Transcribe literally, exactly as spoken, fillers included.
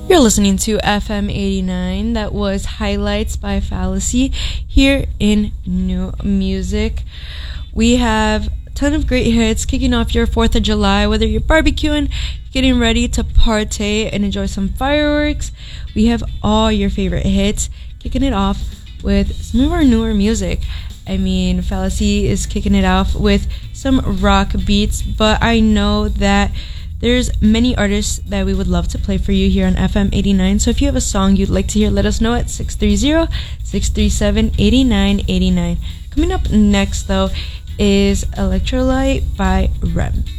You're listening to F M eighty-nine. That was Highlights by Fallacy here in New Music. We have a ton of great hits kicking off your fourth of July, whether you're barbecuing, getting ready to partay and enjoy some fireworks. We have all your favorite hits, kicking it off with some of our newer music. I mean, Fallacy is kicking it off with some rock beats, but I know that there's many artists that we would love to play for you here on F M eighty-nine. So if you have a song you'd like to hear, let us know at six three zero, six three seven, eight nine eight nine. Coming up next, though, is Electrolyte by Rem.